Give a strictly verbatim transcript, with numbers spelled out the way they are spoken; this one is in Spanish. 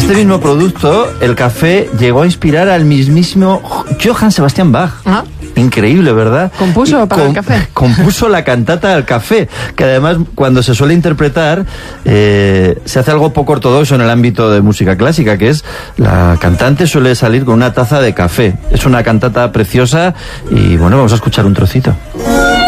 este mismo producto, el café, llegó a inspirar al mismísimo Johann Sebastian Bach. ¿Ah? Increíble, ¿verdad? ¿Compuso Y para com- el café? Compuso la cantata del café, que además cuando se suele interpretar eh, se hace algo poco ortodoxo en el ámbito de música clásica, que es la cantante suele salir con una taza de café. Es una cantata preciosa y bueno, vamos a escuchar un trocito.